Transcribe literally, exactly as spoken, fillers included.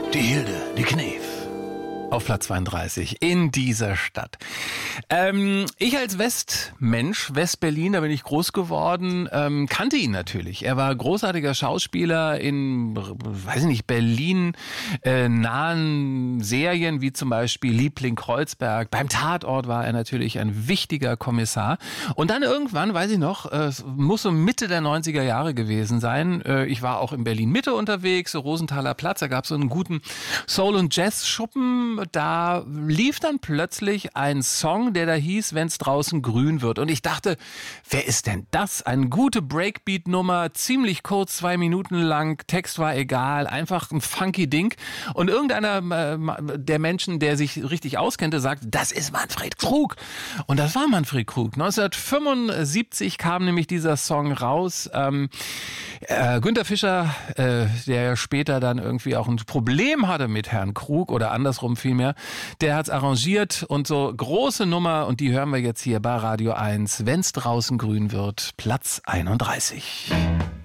Die Hilde, die Knef. Auf Platz zweiunddreißig in dieser Stadt. Ähm, ich als Westmensch, Westberlin, da bin ich groß geworden, ähm, kannte ihn natürlich. Er war großartiger Schauspieler in, weiß ich nicht, Berlin äh, nahen Serien, wie zum Beispiel Liebling Kreuzberg. Beim Tatort war er natürlich ein wichtiger Kommissar. Und dann irgendwann, weiß ich noch, äh, es muss so Mitte der neunziger Jahre gewesen sein. Äh, ich war auch in Berlin-Mitte unterwegs, so Rosenthaler Platz. Da gab es so einen guten Soul- und Jazz-Schuppen. Da lief dann plötzlich ein Song, der da hieß, wenn's draußen grün wird. Und ich dachte, wer ist denn das? Eine gute Breakbeat-Nummer, ziemlich kurz, zwei Minuten lang, Text war egal, einfach ein funky Ding. Und irgendeiner äh, der Menschen, der sich richtig auskannte, sagt, das ist Manfred Krug. Und das war Manfred Krug. neunzehnhundertfünfundsiebzig kam nämlich dieser Song raus. Ähm, äh, Günter Fischer, äh, der später dann irgendwie auch ein Problem hatte mit Herrn Krug oder andersrum vielmehr, der hat's arrangiert und so große Nummer und die hören wir jetzt hier bei Radio eins, wenn's draußen grün wird, Platz einunddreißig.